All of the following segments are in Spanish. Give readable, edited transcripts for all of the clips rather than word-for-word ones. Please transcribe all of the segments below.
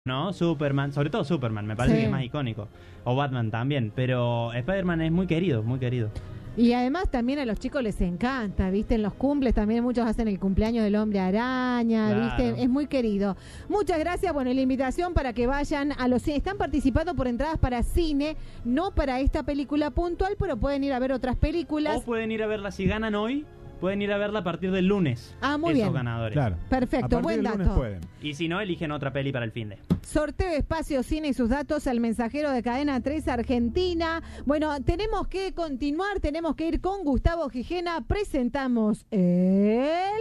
¿no? Superman, sobre todo Superman, me parece Sí. que es más icónico. O Batman también, pero Spider-Man es muy querido, muy querido. Y además también a los chicos les encanta, ¿viste? En los cumples también muchos hacen el cumpleaños del Hombre Araña, Claro. ¿viste? Es muy querido. Muchas gracias. Bueno, la invitación para que vayan a los cines. Están participando por entradas para cine, no para esta película puntual, pero pueden ir a ver otras películas. O pueden ir a verla, si ganan hoy, pueden ir a verla a partir del lunes. Ah, muy esos bien. ganadores. Claro. Perfecto, A partir buen del lunes dato. pueden. Y si no, eligen otra peli para el finde. Sorteo Espacio Cine y sus datos al mensajero de Cadena 3 Argentina. Bueno, tenemos que continuar, tenemos que ir con Gustavo Gijena. Presentamos el...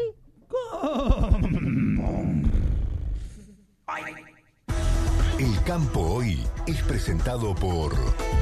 El campo hoy es presentado por...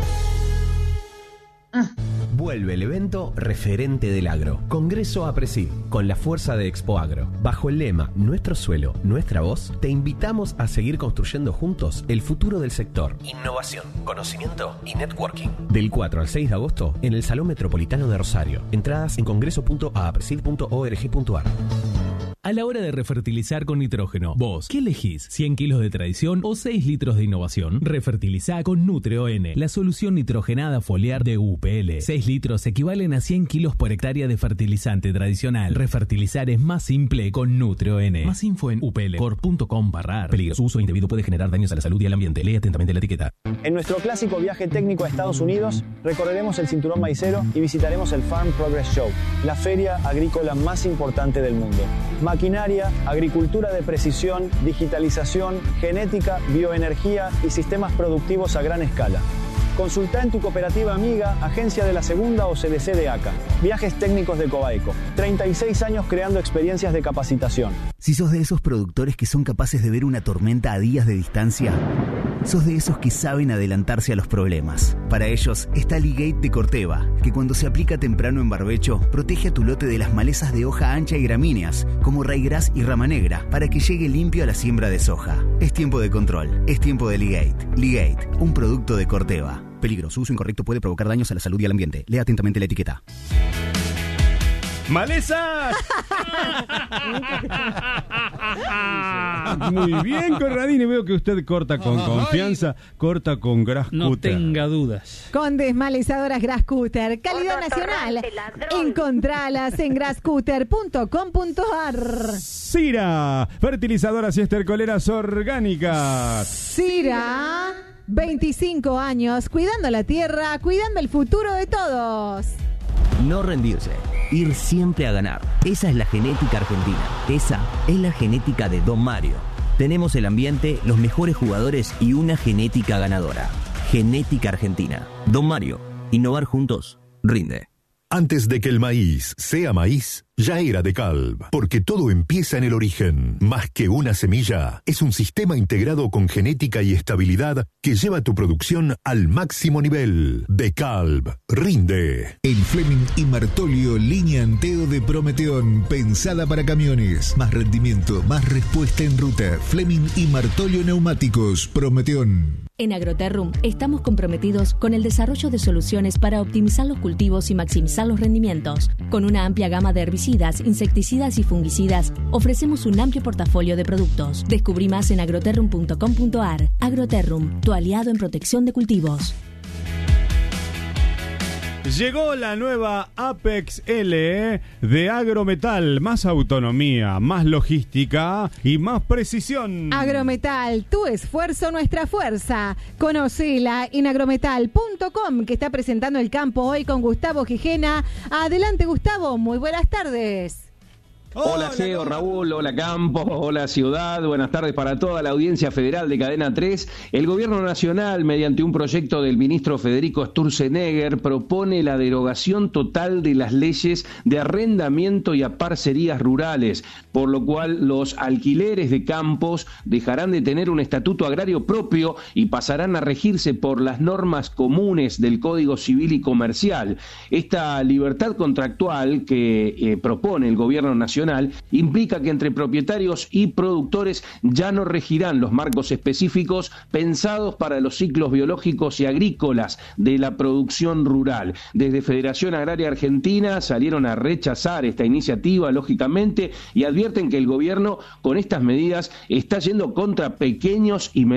Vuelve el evento referente del agro. Congreso APRESID, con la fuerza de Expo Agro. Bajo el lema Nuestro suelo, nuestra voz, te invitamos a seguir construyendo juntos el futuro del sector. Innovación, conocimiento y networking. Del 4 al 6 de agosto en el Salón Metropolitano de Rosario. Entradas en congreso.apresid.org.ar. A la hora de refertilizar con nitrógeno, vos, ¿qué elegís? ¿100 kilos de tradición o 6 litros de innovación? Refertilizá con Nutre-ON, la solución nitrogenada foliar de UPL. 6 litros equivalen a 100 kilos por hectárea de fertilizante tradicional. Refertilizar es más simple con Nutre-ON. Más info en uplcorp.com/ar. Peligro. Su uso indebido puede generar daños a la salud y al ambiente. Lee atentamente la etiqueta. En nuestro clásico viaje técnico a Estados Unidos, recorreremos el Cinturón Maicero y visitaremos el Farm Progress Show, la feria agrícola más importante del mundo. Maquinaria, agricultura de precisión, digitalización, genética, bioenergía y sistemas productivos a gran escala. Consulta en tu cooperativa amiga, agencia de la Segunda o CDC de ACA. Viajes técnicos de Cobaeco. 36 años creando experiencias de capacitación. Si sos de esos productores que son capaces de ver una tormenta a días de distancia, sos de esos que saben adelantarse a los problemas. Para ellos está Ligate de Corteva, que cuando se aplica temprano en barbecho, protege a tu lote de las malezas de hoja ancha y gramíneas, como raigras y rama negra, para que llegue limpio a la siembra de soja. Es tiempo de control, es tiempo de Ligate. Ligate, un producto de Corteva. Peligro, su uso incorrecto puede provocar daños a la salud y al ambiente. Lea atentamente la etiqueta. ¡Maleza! Muy bien, Corradini. Veo que usted corta con confianza, corta con Grass No Cutter. tenga dudas. Con desmalizadoras Grasscutter, calidad nacional. Encontralas en grasscutter.com.ar. Cira, fertilizadoras y estercoleras orgánicas. Cira, 25 años, cuidando la tierra, cuidando el futuro de todos. No rendirse, ir siempre a ganar. Esa es la genética argentina. Esa es la genética de Don Mario. Tenemos el ambiente, los mejores jugadores y una genética ganadora. Genética argentina. Don Mario, innovar juntos, rinde. Antes de que el maíz sea maíz, ya era DeKalb, porque todo empieza en el origen. Más que una semilla, es un sistema integrado con genética y estabilidad que lleva tu producción al máximo nivel. DeKalb, rinde. El Fleming y Martolio línea Anteo de Prometeón, pensada para camiones. Más rendimiento, más respuesta en ruta. Fleming y Martolio neumáticos, Prometeón. En Agroterrum estamos comprometidos con el desarrollo de soluciones para optimizar los cultivos y maximizar los rendimientos. Con una amplia gama de herbicidas, insecticidas y fungicidas, ofrecemos un amplio portafolio de productos. Descubrí más en agroterrum.com.ar. Agroterrum, tu aliado en protección de cultivos. Llegó la nueva Apex L de Agrometal. Más autonomía, más logística y más precisión. Agrometal, tu esfuerzo, nuestra fuerza. Conocela en agrometal.com, que está presentando el campo hoy con Gustavo Gijena. Adelante, Gustavo, muy buenas tardes. Hola Geo, Raúl, hola Campo, hola Ciudad, buenas tardes para toda la audiencia federal de Cadena 3. El Gobierno Nacional, mediante un proyecto del ministro Federico Sturzenegger, propone la derogación total de las leyes de arrendamiento y a parcerías rurales, por lo cual los alquileres de campos dejarán de tener un estatuto agrario propio y pasarán a regirse por las normas comunes del Código Civil y Comercial. Esta libertad contractual que propone el Gobierno Nacional nacional implica que entre propietarios y productores ya no regirán los marcos específicos pensados para los ciclos biológicos y agrícolas de la producción rural. Desde Federación Agraria Argentina salieron a rechazar esta iniciativa, lógicamente, y advierten que el gobierno con estas medidas está yendo contra pequeños y